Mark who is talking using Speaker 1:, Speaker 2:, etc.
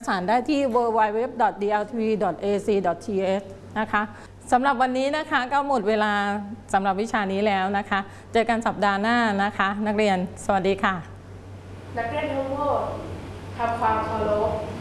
Speaker 1: สารได้ที่ www.dltv.ac.th นะคะสำหรับวันนี้นะคะก็หมดเวลาสำหรับวิชานี้แล้วนะคะเจอกันสัปดาห์หน้านะคะนักเรียนสวัสดีค่ะ
Speaker 2: นักเรียนทุกคนทำความเคารพ